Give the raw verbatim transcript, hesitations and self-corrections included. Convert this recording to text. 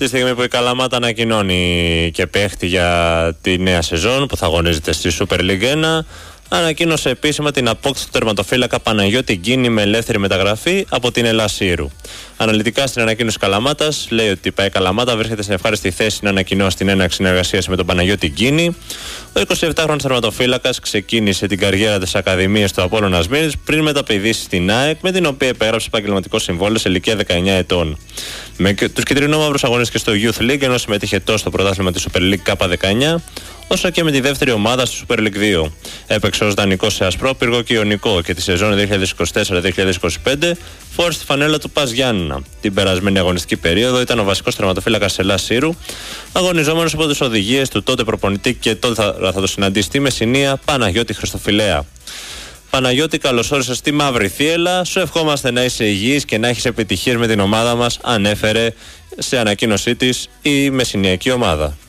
Τη στιγμή που η Καλαμάτα ανακοινώνει και παίχτη για τη νέα σεζόν που θα αγωνίζεται στη Super League ένα, ανακοίνωσε επίσημα την απόκτηση του τερματοφύλακα Παναγιώτη Γκίνη με ελεύθερη μεταγραφή από την Ελλάς Σύρου. Αναλυτικά στην ανακοίνωση Καλαμάτας λέει ότι η ΠΑΕ Καλαμάτα βρίσκεται σε ευχάριστη θέση να ανακοινώσει την έναρξη συνεργασίας με τον Παναγιώτη Γκίνη. Ο εικοσιεπτάχρονος τερματοφύλακας ξεκίνησε την καριέρα της Ακαδημίας του Απόλλωνα Σμύρνης πριν μεταπηδήσει στην ΑΕΚ, με την οποία υπέγραψε επαγγελματικό συμβόλαιο σε ηλικία δεκαεννιά ετών. Με τους κυτρινόμαυρους αγωνίστηκε στο Youth League, ενώ συμμετείχε τόσο στο πρωτάθλημα της Super League Κάπα δεκαεννιά, όσο και με τη δεύτερη ομάδα στη Super League δύο. Έπαιξε ως δανεικός σε Ασπρόπυργο και Ιωνικό και τη σεζόν δύο χιλιάδες είκοσι τέσσερα δύο χιλιάδες είκοσι πέντε φόρεσε τη φανέλα του Πας Γιάννηνα. Την περασμένη αγωνιστική περίοδο ήταν ο βασικός τερματοφύλακας της Ελλάς Σύρου, αγωνιζόμενος από τις οδηγίες του τότε προπονητή και τότε θα, θα το συναντήσει στη Μεσσηνία Παναγιώτη Χριστοφιλέα. Παναγιώτη, καλώς όρισες στη Μαύρη Θύελλα. Σου ευχόμαστε να είσαι υγιής και να έχεις επιτυχίες με την ομάδα μας, ανέφερε σε ανακοίνωσή της η μεσσηνιακή ομάδα.